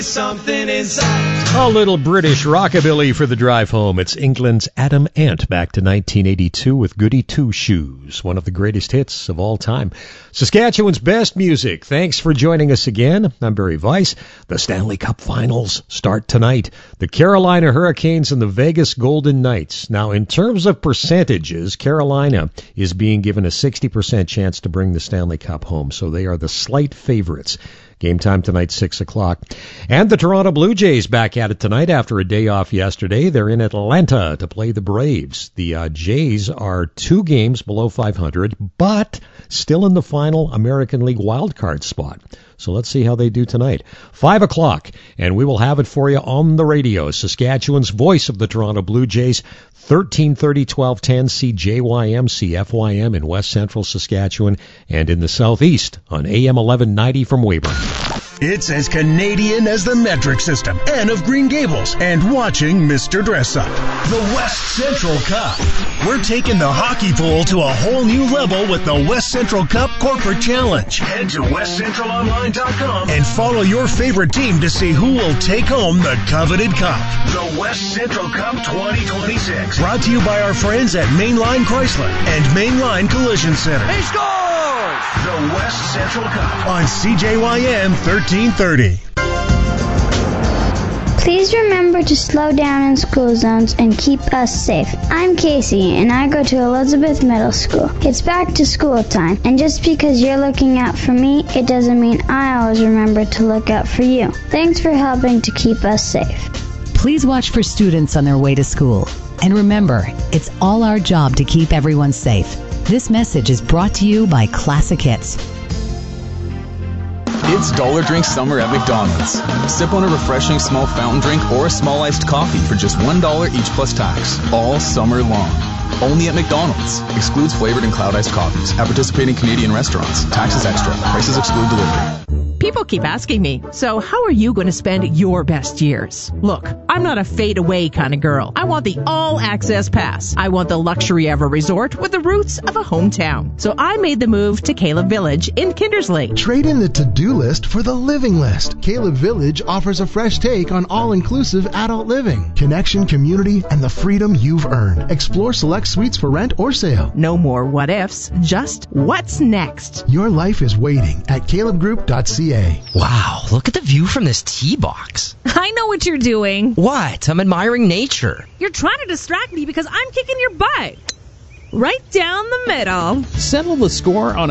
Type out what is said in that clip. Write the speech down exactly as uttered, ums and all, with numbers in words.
Something inside. A little British rockabilly for the drive home. It's England's Adam Ant back to nineteen eighty-two with Goody Two Shoes, one of the greatest hits of all time. Saskatchewan's best music. Thanks for joining us again. I'm Barry Weiss. The Stanley Cup Finals start tonight. The Carolina Hurricanes and the Vegas Golden Knights. Now, in terms of percentages, Carolina is being given a sixty percent chance to bring the Stanley Cup home, so they are the slight favorites. Game time tonight, six o'clock. And the Toronto Blue Jays back at it tonight after a day off yesterday. They're in Atlanta to play the Braves. The uh, Jays are two games below five hundred, but still in the final American League wildcard spot. So let's see how they do tonight. Five o'clock, and we will have it for you on the radio. Saskatchewan's voice of the Toronto Blue Jays, thirteen thirty, twelve ten, C J Y M, C F Y M in West Central Saskatchewan, and in the Southeast on A M eleven ninety from Weyburn. It's as Canadian as the metric system, and of Green Gables, and watching Mister Dress Up. The West Central Cup. We're taking the hockey pool to a whole new level with the West Central Cup Corporate Challenge. Head to west central online dot com and follow your favorite team to see who will take home the coveted cup. The West Central Cup twenty twenty-six. Brought to you by our friends at Mainline Chrysler and Mainline Collision Center. He scores! The West Central Cup on C J Y M thirteen thirty. Please remember to slow down in school zones and keep us safe. I'm Casey, and I go to Elizabeth Middle School. It's back to school time, and just because you're looking out for me, it doesn't mean I always remember to look out for you. Thanks for helping to keep us safe. Please watch for students on their way to school. And remember, it's all our job to keep everyone safe. This message is brought to you by Classic Hits. It's Dollar Drink Summer at McDonald's. Sip on a refreshing small fountain drink or a small iced coffee for just one dollar each plus tax, all summer long. Only at McDonald's. Excludes flavored and cloud iced coffees. At participating Canadian restaurants. Taxes extra. Prices exclude delivery. People keep asking me, so how are you going to spend your best years? Look, I'm not a fade-away kind of girl. I want the all-access pass. I want the luxury of a resort with the roots of a hometown. So I made the move to Caleb Village in Kindersley. Trade in the to-do list for the living list. Caleb Village offers a fresh take on all-inclusive adult living, connection, community, and the freedom you've earned. Explore select suites for rent or sale. No more what-ifs, just what's next. Your life is waiting at caleb group dot c a. Wow, look at the view from this tee box. I know what you're doing. What? I'm admiring nature. You're trying to distract me because I'm kicking your butt. Right down the middle. Settle the score on